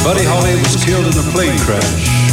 Buddy Holly was killed in a plane crash